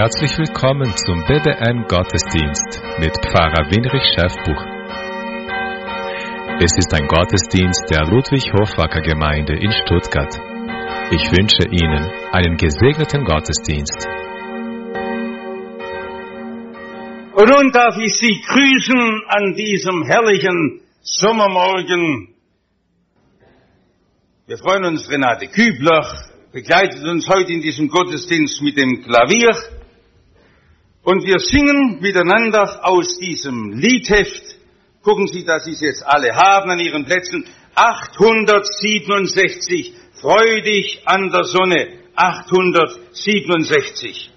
Herzlich willkommen zum BBM-Gottesdienst mit Pfarrer Winrich Schäfbuch. Es ist ein Gottesdienst der Ludwig-Hofwacker-Gemeinde in Stuttgart. Ich wünsche Ihnen einen gesegneten Gottesdienst. Und nun darf ich Sie grüßen an diesem herrlichen Sommermorgen. Wir freuen uns, Renate Kübler begleitet uns heute in diesem Gottesdienst mit dem Klavier. Und wir singen miteinander aus diesem Liedheft. Gucken Sie, dass Sie es jetzt alle haben an Ihren Plätzen. 867. Freu dich an der Sonne. 867.